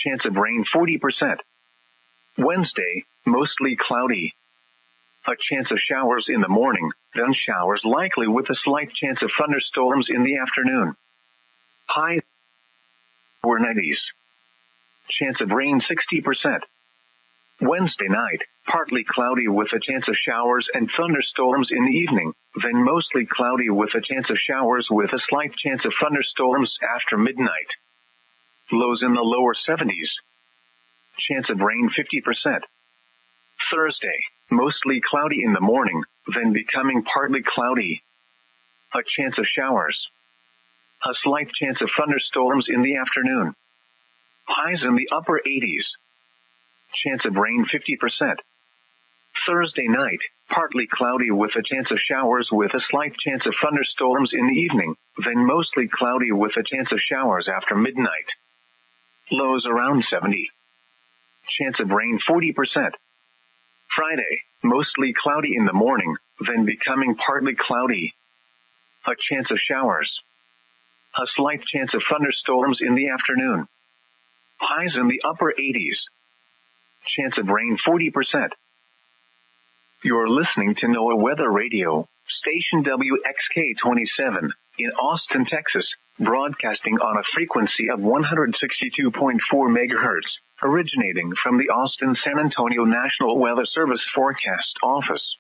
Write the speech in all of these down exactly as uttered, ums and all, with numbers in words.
Chance of rain forty percent. Wednesday, mostly cloudy. A chance of showers in the morning, then showers likely with a slight chance of thunderstorms in the afternoon. High lower nineties. Chance of rain sixty percent. Wednesday night, partly cloudy with a chance of showers and thunderstorms in the evening, then mostly cloudy with a chance of showers with a slight chance of thunderstorms after midnight. Lows in the lower seventies. Chance of rain fifty percent. Thursday, mostly cloudy in the morning, then becoming partly cloudy. A chance of showers. A slight chance of thunderstorms in the afternoon. Highs in the upper eighties. Chance of rain fifty percent. Thursday night, partly cloudy with a chance of showers with a slight chance of thunderstorms in the evening, then mostly cloudy with a chance of showers after midnight. Lows around seventy. Chance of rain forty percent. Friday, mostly cloudy in the morning, then becoming partly cloudy. A chance of showers. A slight chance of thunderstorms in the afternoon. Highs in the upper eighties. Chance of rain forty percent. You're listening to NOAA Weather Radio, station W X K twenty-seven, in Austin, Texas, broadcasting on a frequency of one hundred sixty-two point four megahertz, originating from the Austin-San Antonio National Weather Service Forecast Office.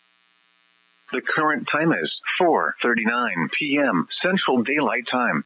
The current time is four thirty-nine p.m. Central Daylight Time.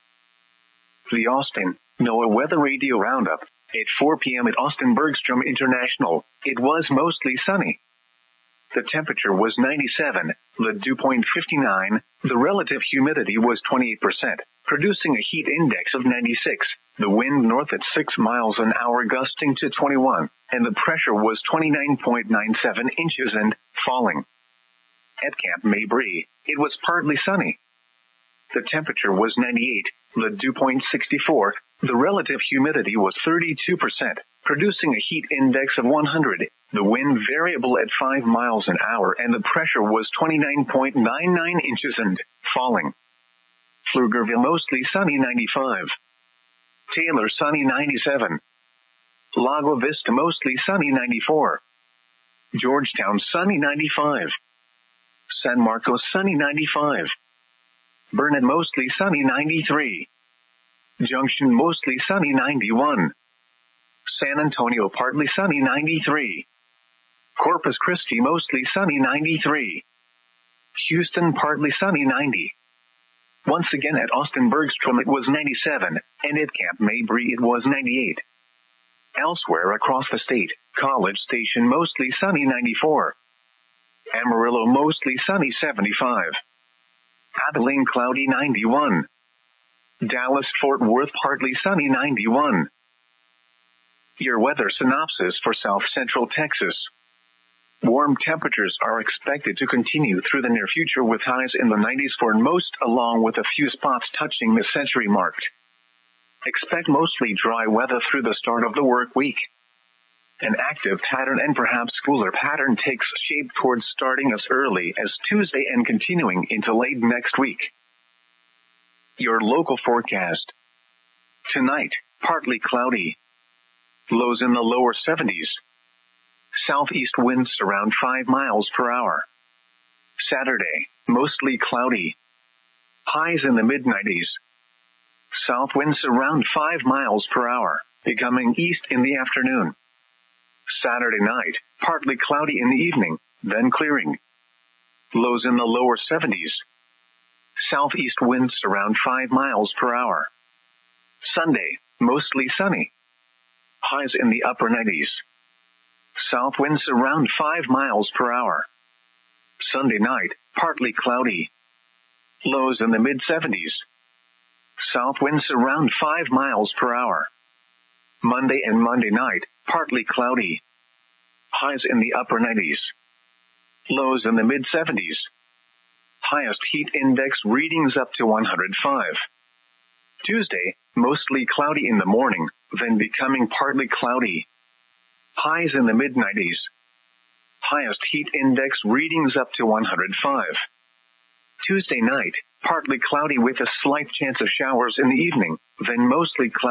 The Austin NOAA Weather Radio Roundup. At four p.m. at Austin Bergstrom International, it was mostly sunny. The temperature was ninety-seven, the dew point fifty-nine, the relative humidity was twenty-eight percent, producing a heat index of ninety-six, the wind north at six miles an hour gusting to twenty-one, and the pressure was twenty-nine point nine seven inches and falling. At Camp Mabry, it was partly sunny. The temperature was ninety-eight, the dew point sixty-four, the relative humidity was thirty-two percent, producing a heat index of one hundred, the wind variable at five miles an hour, and the pressure was twenty-nine point nine nine inches and falling. Pflugerville mostly sunny ninety-five. Taylor sunny ninety-seven. Lago Vista mostly sunny ninety-four. Georgetown sunny ninety-five. San Marcos sunny ninety-five. Burnet mostly sunny ninety-three. Junction mostly sunny ninety-one. San Antonio partly sunny ninety-three. Corpus Christi mostly sunny ninety-three. Houston partly sunny ninety. Once again at Austin Bergstrom it was ninety-seven, and at Camp Mabry it was ninety-eight. Elsewhere across the state, College Station mostly sunny ninety-four. Amarillo mostly sunny seventy-five. Abilene cloudy ninety-one. Dallas-Fort Worth partly sunny ninety-one. Your weather synopsis for South Central Texas. Warm temperatures are expected to continue through the near future with highs in the nineties for most, along with a few spots touching the century mark. Expect mostly dry weather through the start of the work week. An active pattern and perhaps cooler pattern takes shape towards starting as early as Tuesday and continuing into late next week. Your local forecast. Tonight, partly cloudy. Lows in the lower seventies. Southeast winds around five miles per hour. Saturday, mostly cloudy. Highs in the mid nineties. South winds around five miles per hour, becoming east in the afternoon. Saturday night, partly cloudy in the evening, then clearing. Lows in the lower seventies. Southeast winds around five miles per hour. Sunday, mostly sunny. Highs in the upper nineties. South winds around five miles per hour. Sunday night, partly cloudy. Lows in the mid seventies. South winds around five miles per hour. Monday and Monday night, partly cloudy. Highs in the upper nineties. Lows in the mid seventies. Highest heat index readings up to one hundred five. Tuesday, mostly cloudy in the morning, then becoming partly cloudy. Highs in the mid nineties. Highest heat index readings up to one hundred five. Tuesday night, partly cloudy with a slight chance of showers in the evening, then mostly cloudy.